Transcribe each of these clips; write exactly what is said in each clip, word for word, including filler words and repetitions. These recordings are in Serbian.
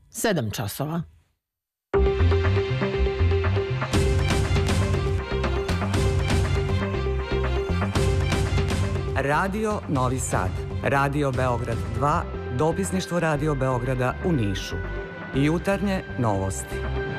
Sedam časova. Radio Novi Sad, Radio Beograd dva, dopisništvo Radio Beograda u Nišu. Jutarnje novosti.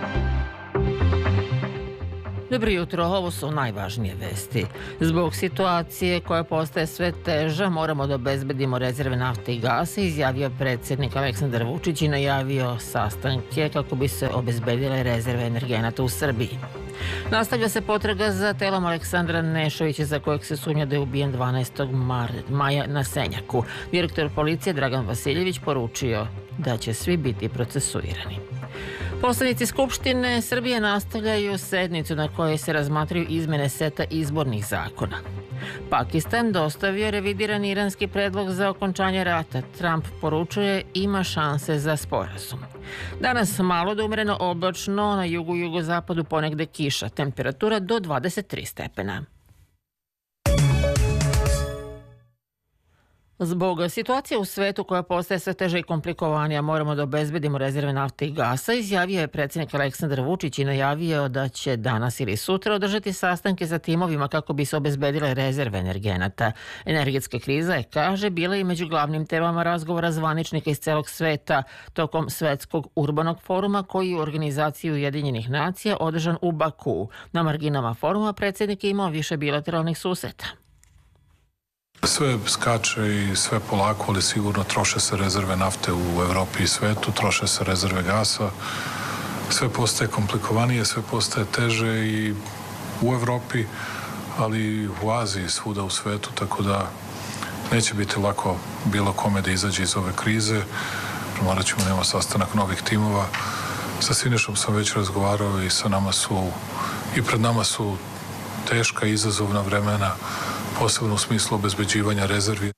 Dobro jutro, ovo su najvažnije vesti. Zbog situacije koja postaje sve teža, moramo da obezbedimo rezerve nafte i gasa, izjavio predsjednik Aleksandar Vučić i najavio sastanke kako bi se obezbedile rezerve energenata u Srbiji. Nastavlja se potraga za telom Aleksandra Nešovića, za kojeg se sumnja da je ubijen dvanaestog maja na Senjaku. Direktor policije Dragan Vasiljević poručio da će svi biti procesuirani. Poslanici Skupštine Srbije nastavljaju sednicu na kojoj se razmatraju izmene seta izbornih zakona. Pakistan dostavio revidirani iranski predlog za okončanje rata. Trump poručuje ima šanse za sporazum. Danas malo do umereno oblačno, na jugu i jugozapadu ponegde kiša. Temperatura do dvadeset tri stepena. Zbog situacije u svetu koja postaje sve teža i komplikovanija, moramo da obezbedimo rezerve nafte i gasa, izjavio je predsjednik Aleksandar Vučić i najavio da će danas ili sutra održati sastanke sa timovima kako bi se obezbedile rezerve energenata. Energetska kriza je, kaže, bila i među glavnim temama razgovora zvaničnika iz celog sveta tokom Svetskog urbanog foruma koji je u organizaciji Ujedinjenih nacija održan u Baku. Na marginama foruma predsjednik je imao više bilateralnih susreta. Sve skače i sve polako, ali sigurno troše se rezerve nafte u Evropi i svetu, troše se rezerve gasa, sve postaje komplikovanije, sve postaje teže i u Evropi, ali i u Aziji, svuda u svetu, tako da neće biti lako bilo kome da izađe iz ove krize. Morat ćemo da imamo sastanak novih timova. Sa Sinišom sam već razgovarao i sa nama su, i pred nama su teška i izazovna vremena, posebno u smislu obezbeđivanja rezervi.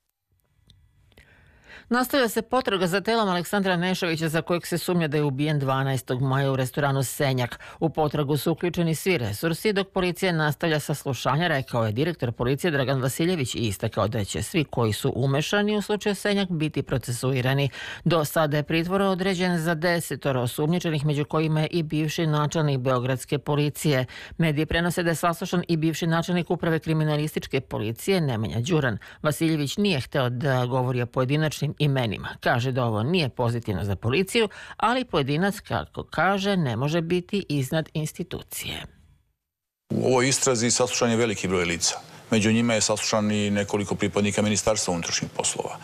Nastavlja se potraga za telom Aleksandra Nešovića, za kojeg se sumnja da je ubijen dvanaestog maja u restoranu Senjak. U potragu su uključeni svi resursi, dok policija nastavlja saslušanja, rekao je direktor policije Dragan Vasiljević i istakao da će svi koji su umešani u slučaju Senjak biti procesuirani. Do sada je pritvor određen za desetoro osumnjičenih, među kojima je i bivši načelnik beogradske policije. Mediji prenose da je saslušan i bivši načelnik uprave kriminalističke policije Nemanja Đuran. Vasiljević nije hteo da govori o pojedinačnim imenima. Kaže da ovo nije pozitivno za policiju, ali pojedinac, kako kaže, ne može biti iznad institucije. U ovoj istrazi saslušan je veliki broj lica. Među njima je saslušan i nekoliko pripadnika Ministarstva unutrašnjih poslova.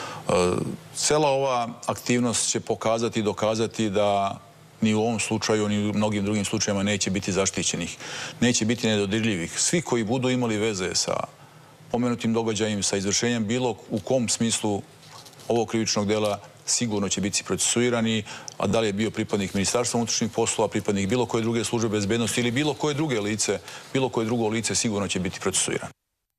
Cela ova aktivnost će pokazati i dokazati da ni u ovom slučaju, ni u mnogim drugim slučajima neće biti zaštićenih. Neće biti nedodirljivih. Svi koji budu imali veze sa pomenutim događajima, sa izvršenjem bilo u kom smislu ovog krivičnog dela, sigurno će biti procesuirani, a da li je bio pripadnik Ministarstva unutrašnjih poslova, pripadnik bilo koje druge službe bezbednosti ili bilo koje druge lice, bilo koje drugo lice sigurno će biti procesuirani.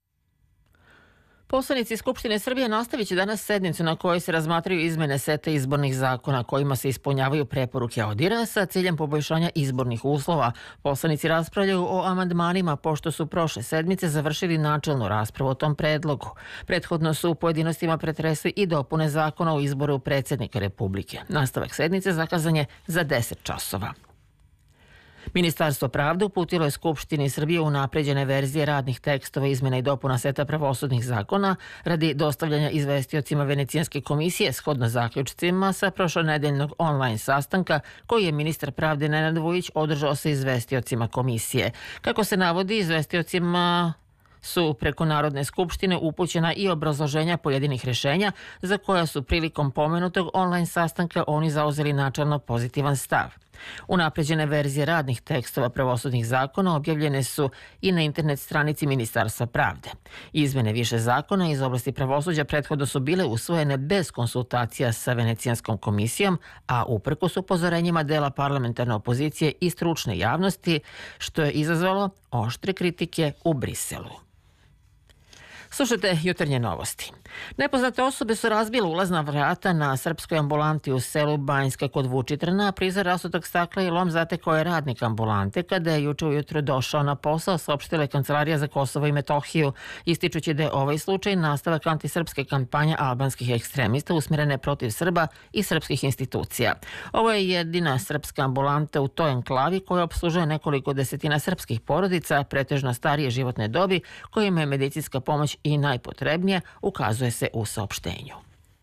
Poslanici Skupštine Srbije nastavit će danas sednicu na kojoj se razmatraju izmene seta izbornih zakona kojima se ispunjavaju preporuke ODIR-a sa ciljem poboljšanja izbornih uslova. Poslanici raspravljaju o amandmanima pošto su prošle sedmice završili načelnu raspravu o tom predlogu. Prethodno su u pojedinostima pretresli i dopune zakona o izboru predsjednika Republike. Nastavak sednice zakazan je za deset časova. Ministarstvo pravde uputilo je Skupštini Srbije unapređene verzije radnih tekstova izmena i dopuna seta pravosudnih zakona radi dostavljanja izvestiocima Venecijanske komisije shodno zaključcima sa prošlonedeljnog online sastanka koji je ministar pravde Nenad Vujić održao sa izvestiocima komisije. Kako se navodi, izvestiocima su preko Narodne skupštine upućena i obrazloženja pojedinih rješenja za koja su prilikom pomenutog online sastanka oni zauzeli načelno pozitivan stav. Unapređene verzije radnih tekstova pravosudnih zakona objavljene su i na internet stranici Ministarstva pravde. Izmene više zakona iz oblasti pravosuđa prethodno su bile usvojene bez konsultacija sa Venecijanskom komisijom, a uprkos upozorenjima dela parlamentarne opozicije i stručne javnosti, što je izazvalo oštre kritike u Briselu. Slušajte jutarnje novosti. Nepoznate osobe su razbile ulazna vrata na srpskoj ambulanti u selu Banjska kod Vučitrna, a prizor rasutak stakla i lom zatekao je radnik ambulante kada je juče ujutro došao na posao, saopštila je Kancelarija za Kosovo i Metohiju, ističući da je ovaj slučaj nastavak antisrpske kampanje albanskih ekstremista usmjerene protiv Srba i srpskih institucija. Ovo je jedina srpska ambulanta u toj enklavi koja opslužuje nekoliko desetina srpskih porodica, pretežno starije životne dobi, kojima je medicinska pomoć i najpotrebnije, ukazuje se u saopštenju.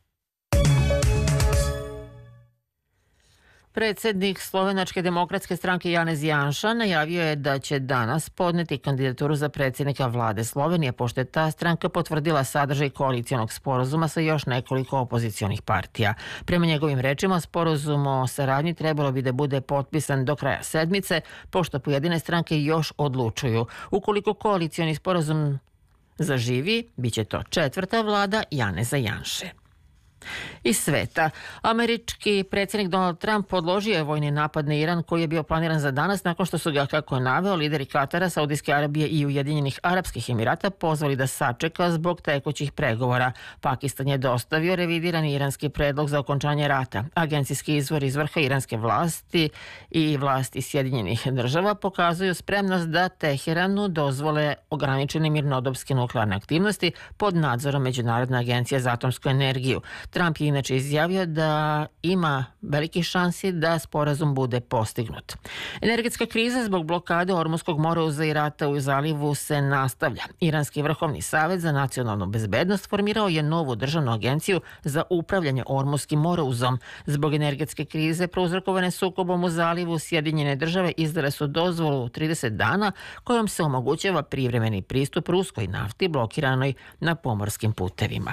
Predsjednik Slovenačke demokratske stranke Janez Janša najavio je da će danas podneti kandidaturu za predsjednika vlade Slovenije, pošto je ta stranka potvrdila sadržaj koalicijonog sporazuma sa još nekoliko opozicionih partija. Prema njegovim rečima, sporazum o saradnji trebalo bi da bude potpisan do kraja sedmice, pošto pojedine stranke još odlučuju. Ukoliko koalicijoni sporazum zaživi, bit će to četvrta vlada Janeza Janše. Iz sveta. Američki predsjednik Donald Trump odložio je vojni napad na Iran koji je bio planiran za danas nakon što su ga, kako je naveo, lideri Katara, Saudijske Arabije i Ujedinjenih Arapskih Emirata pozvali da sačeka zbog tekućih pregovora. Pakistan je dostavio revidirani iranski predlog za okončanje rata. Agencijski izvor iz vrha iranske vlasti i vlasti Sjedinjenih država pokazuju spremnost da Teheranu dozvole ograničene mirnodopske nuklearne aktivnosti pod nadzorom Međunarodne agencije za atomsku energiju. Trump je inače izjavio da ima velike šansi da sporazum bude postignut. Energetska kriza zbog blokade Ormuskog mora uz Irata u zalivu se nastavlja. Iranski vrhovni savjet za nacionalnu bezbednost formirao je novu državnu agenciju za upravljanje Ormuskim morauzom. Zbog energetske krize prouzrokovane sukobom u zalivu, Sjedinjene države izdale su dozvolu trideset dana kojom se omogućava privremeni pristup ruskoj nafti blokiranoj na pomorskim putevima.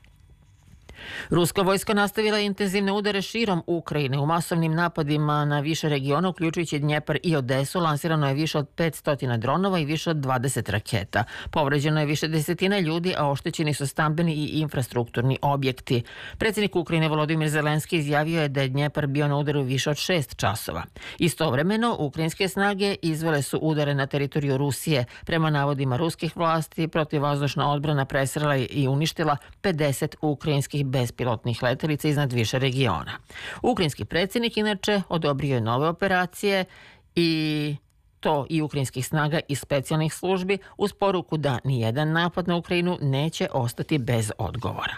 Ruska vojska nastavila intenzivne udare širom Ukrajine. U masovnim napadima na više regiona, uključujući Dnjepar i Odesu, lansirano je više od petsto dronova i više od dvadeset raketa. Povređeno je više desetina ljudi, a oštećeni su stambeni i infrastrukturni objekti. Predsjednik Ukrajine Volodimir Zelenski izjavio je da je Dnjepar bio na udaru više od šest časova. Istovremeno, ukrajinske snage izvele su udare na teritoriju Rusije. Prema navodima ruskih vlasti, protivvazdušna odbrana presrela i uništila pedeset ukrajinskih bespilotnih letelica iznad više regiona. Ukrajinski predsjednik inače odobrio je nove operacije i to i ukrajinskih snaga i specijalnih službi uz poruku da nijedan napad na Ukrajinu neće ostati bez odgovora.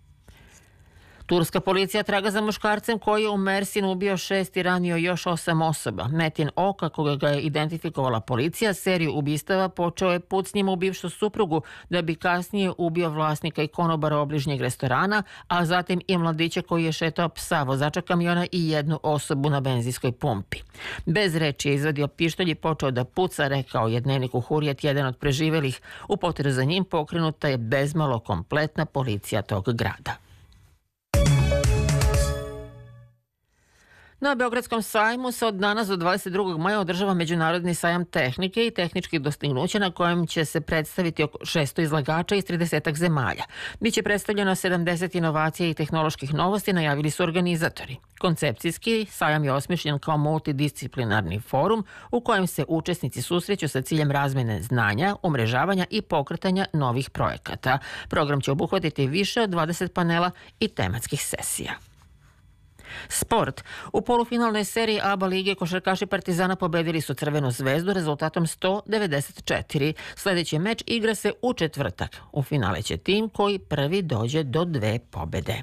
Turska policija traga za muškarcem koji je u Mersinu ubio šest i ranio još osam osoba. Metin O, kako ga je identifikovala policija, seriju ubistava počeo je pucnjima u bivšu suprugu da bi kasnije ubio vlasnika i konobara obližnjeg restorana, a zatim i mladića koji je šetao psa, vozača kamiona i jednu osobu na benzinskoj pumpi. Bez reči je izvadio pištolj i počeo da puca, rekao je dnevniku Hurrijet jedan od preživelih. U potrazi za njim pokrenuta je bezmalo kompletna policija tog grada. Na Beogradskom sajmu se od danas do dvadeset drugog maja održava Međunarodni sajam tehnike i tehničkih dostignuća na kojem će se predstaviti oko šesto izlagača iz tridesetak zemalja. Biće predstavljeno sedamdeset inovacija i tehnoloških novosti, najavili su organizatori. Koncepcijski sajam je osmišljen kao multidisciplinarni forum u kojem se učesnici susreću sa ciljem razmjene znanja, umrežavanja i pokretanja novih projekata. Program će obuhvatiti više od dvadeset panela i tematskih sesija. Sport. U polufinalnoj seriji A B A lige košarkaši Partizana pobedili su Crvenu zvezdu rezultatom sto devedeset četiri. Sljedeći meč igra se u četvrtak. U finale će tim koji prvi dođe do dve pobede.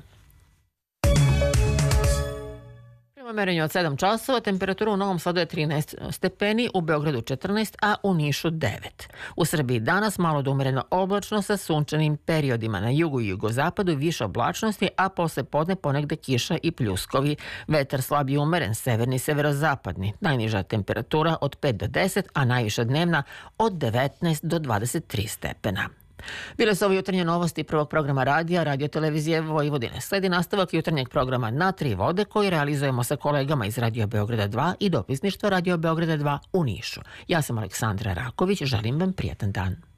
Prema merenju od sedam časova, temperatura u Novom Sadu je trinaest stepeni, u Beogradu četrnaest, a u Nišu devet. U Srbiji danas malo do umereno oblačno sa sunčanim periodima. Na jugu i jugozapadu više oblačnosti, a posle podne ponegde kiša i pljuskovi. Vetar slab i umeren, severni i severozapadni. Najniža temperatura od pet do deset, a najviša dnevna od devetnaest do dvadeset tri stepena. Bile su ovo jutarnje novosti prvog programa radija, radio televizije Vojvodine. Sledi nastavak jutarnjeg programa Na tri vode koji realizujemo sa kolegama iz Radio Beograda dva i dopisništva Radio Beograda dva u Nišu. Ja sam Aleksandra Raković, želim vam prijatan dan.